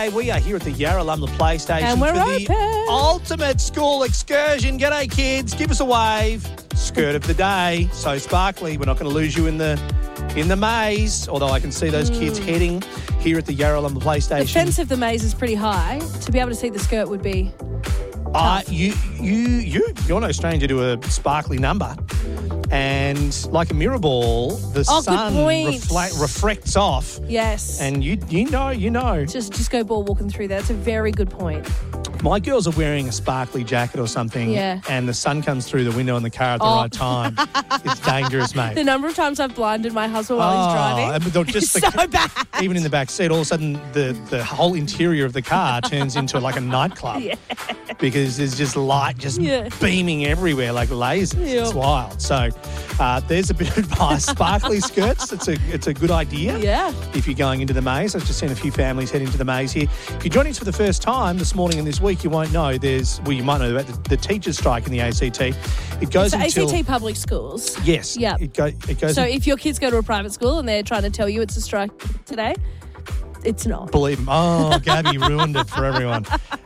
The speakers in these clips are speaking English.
G'day, we are here at the Yarralumla PlayStation And we're for the open. ultimate school excursion. G'day, kids. Give us a wave. Skirt of the day. So sparkly. We're not going to lose you in the maze, although I can see those kids heading here at the Yarralumla PlayStation. The fence of the maze is pretty high. To be able to see the skirt would be tough. You're no stranger to a sparkly number. And like a mirror ball, the sun refracts off. Yes. And you know. Just go ball walking through there. It's a very good point. My girls are wearing a sparkly jacket or something, Yeah. and the sun comes through the window in the car at the right time. It's dangerous, mate. The number of times I've blinded my husband while he's driving. But just It's so bad. Even in the back seat, all of a sudden the whole interior of the car turns into like a nightclub because there's just light beaming everywhere like lasers. Yeah. It's wild. So there's a bit of advice. Sparkly skirts, it's a good idea. Yeah. If you're going into the maze. I've just seen a few families heading to the maze here. If you're joining us for the first time this morning and this week, you won't know you might know about the teachers' strike in the ACT. It goes until ACT public schools. Yes. Yeah. It goes. So if your kids go to a private school and they're trying to tell you it's a strike today, it's not. Believe them. Oh, Gabby ruined it for everyone.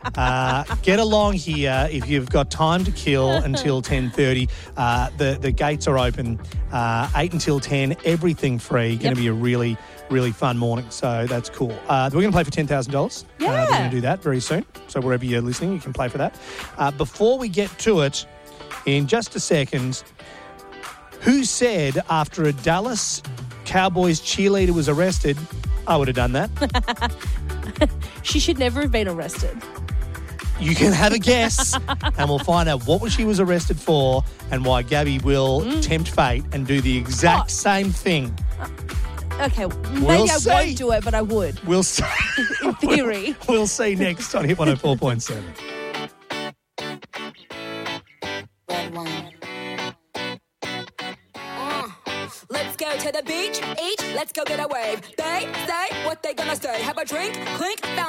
Get along here if you've got time to kill until 10:30. The gates are open 8 until 10. Everything free. Going to be a really, really fun morning. So that's cool. We're going to play for $10,000. Yeah. We're going to do that very soon. So wherever you're listening, you can play for that. Before we get to it, in just a second, who said after a Dallas Cowboys cheerleader was arrested, I would have done that? She should never have been arrested. You can have a guess, and we'll find out what she was arrested for and why Gabby will tempt fate and do the exact same thing. Okay, maybe I won't do it, but I would. We'll see. In theory. We'll see next on Hit 104.7. Let's go to the beach, let's go get a wave. They say what they gonna say. Have a drink, clink, found